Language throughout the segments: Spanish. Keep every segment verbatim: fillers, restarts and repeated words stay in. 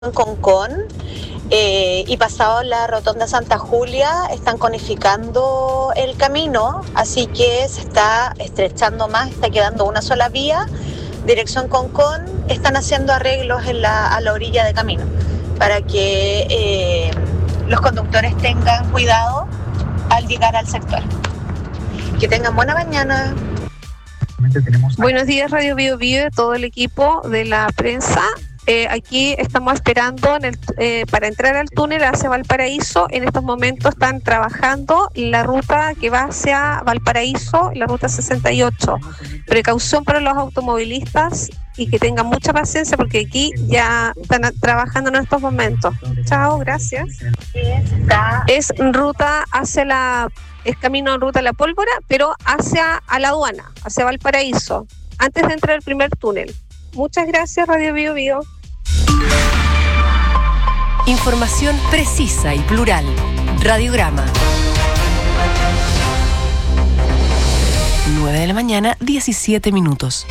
Concón eh, y pasado la rotonda Santa Julia están conificando el camino, así que se está estrechando más, está quedando una sola vía, dirección Concón. Están haciendo arreglos en la, a la orilla de camino para que eh, los conductores tengan cuidado al llegar al sector. Que tengan buena mañana. Buenos días, Radio Bio Bio, todo el equipo de la prensa. Eh, aquí estamos esperando en el, eh, para entrar al túnel hacia Valparaíso. En estos momentos están trabajando la ruta que va hacia Valparaíso, la ruta sesenta y ocho. Precaución para los automovilistas y que tengan mucha paciencia porque aquí ya están a, trabajando en estos momentos. Chao, gracias. Es ruta hacia la, es camino en ruta a la Pólvora, pero hacia a la aduana, hacia Valparaíso, antes de entrar al primer túnel. Muchas gracias, Radio Bio Bio. Información precisa y plural. Radiograma. nueve de la mañana, diecisiete minutos.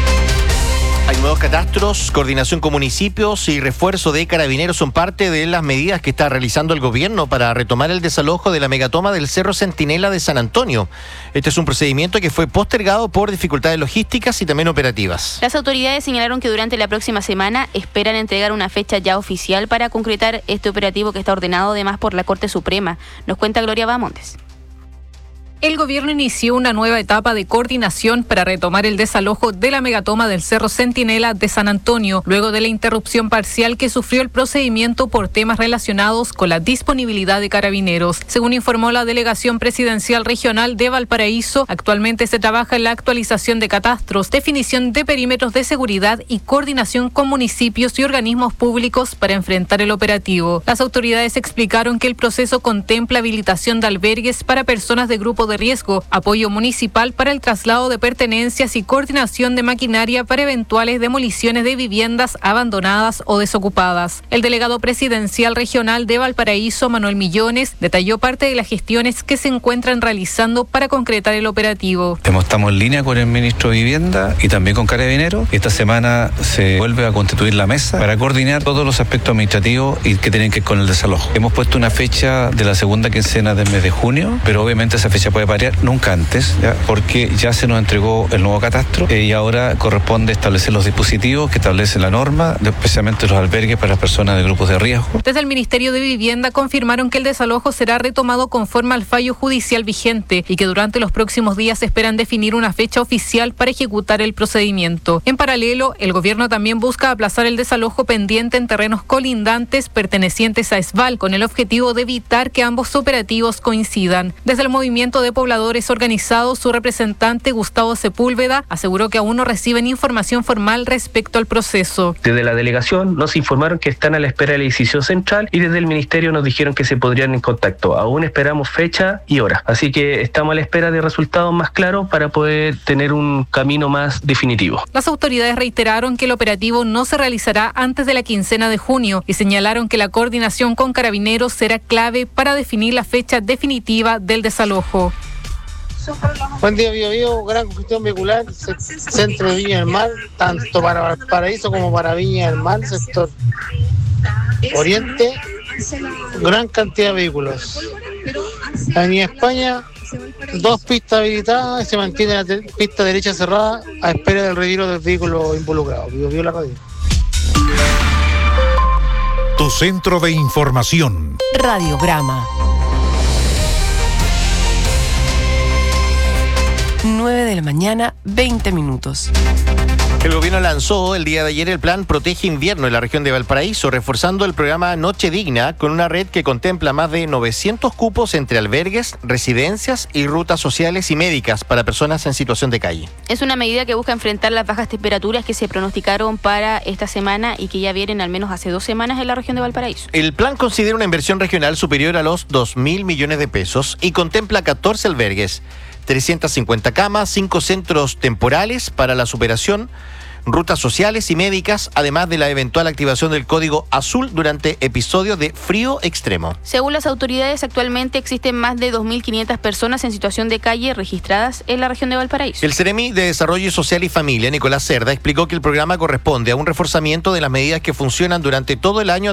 Hay nuevos catastros, coordinación con municipios y refuerzo de carabineros son parte de las medidas que está realizando el gobierno para retomar el desalojo de la megatoma del Cerro Centinela de San Antonio. Este es un procedimiento que fue postergado por dificultades logísticas y también operativas. Las autoridades señalaron que durante la próxima semana esperan entregar una fecha ya oficial para concretar este operativo que está ordenado además por la Corte Suprema. Nos cuenta Gloria Bamontes. El gobierno inició una nueva etapa de coordinación para retomar el desalojo de la megatoma del Cerro Centinela de San Antonio, luego de la interrupción parcial que sufrió el procedimiento por temas relacionados con la disponibilidad de carabineros. Según informó la Delegación Presidencial Regional de Valparaíso, actualmente se trabaja en la actualización de catastros, definición de perímetros de seguridad y coordinación con municipios y organismos públicos para enfrentar el operativo. Las autoridades explicaron que el proceso contempla habilitación de albergues para personas de grupo de riesgo, apoyo municipal para el traslado de pertenencias y coordinación de maquinaria para eventuales demoliciones de viviendas abandonadas o desocupadas. El delegado presidencial regional de Valparaíso, Manuel Millones, detalló parte de las gestiones que se encuentran realizando para concretar el operativo. Estamos en línea con el ministro de Vivienda y también con Carabineros. Esta semana se vuelve a constituir la mesa para coordinar todos los aspectos administrativos y que tienen que ver con el desalojo. Hemos puesto una fecha de la segunda quincena del mes de junio, pero obviamente esa fecha puede variar nunca antes, ¿ya? Porque ya se nos entregó el nuevo catastro eh, y ahora corresponde establecer los dispositivos que establece la norma, especialmente los albergues para las personas de grupos de riesgo. Desde el Ministerio de Vivienda confirmaron que el desalojo será retomado conforme al fallo judicial vigente y que durante los próximos días esperan definir una fecha oficial para ejecutar el procedimiento. En paralelo, el gobierno también busca aplazar el desalojo pendiente en terrenos colindantes pertenecientes a ESVAL con el objetivo de evitar que ambos operativos coincidan. Desde el movimiento de pobladores organizados, su representante Gustavo Sepúlveda aseguró que aún no reciben información formal respecto al proceso. Desde la delegación nos informaron que están a la espera de la decisión central y desde el ministerio nos dijeron que se podrían en contacto. Aún esperamos fecha y hora, así que estamos a la espera de resultados más claros para poder tener un camino más definitivo. Las autoridades reiteraron que el operativo no se realizará antes de la quincena de junio y señalaron que la coordinación con Carabineros será clave para definir la fecha definitiva del desalojo. Buen día, Bio Bio, gran congestión vehicular, centro de Viña del Mar, tanto para Valparaíso como para Viña del Mar, sector oriente, gran cantidad de vehículos. Avenida España, dos pistas habilitadas y se mantiene la te- pista derecha cerrada a espera del retiro del vehículo involucrado. Bio Bio, la radio. Tu centro de información. Radiograma. nueve de la mañana, veinte minutos. El gobierno lanzó el día de ayer el plan Protege Invierno en la región de Valparaíso, reforzando el programa Noche Digna con una red que contempla más de novecientos cupos entre albergues, residencias y rutas sociales y médicas para personas en situación de calle. Es una medida que busca enfrentar las bajas temperaturas que se pronosticaron para esta semana y que ya vienen al menos hace dos semanas en la región de Valparaíso. El plan considera una inversión regional superior a los dos mil millones de pesos y contempla catorce albergues, trescientas cincuenta camas, cinco centros temporales para la superación, rutas sociales y médicas, además de la eventual activación del código azul durante episodios de frío extremo. Según las autoridades, actualmente existen más de dos mil quinientas personas en situación de calle registradas en la región de Valparaíso. El Ceremi de Desarrollo Social y Familia, Nicolás Cerda, explicó que el programa corresponde a un reforzamiento de las medidas que funcionan durante todo el año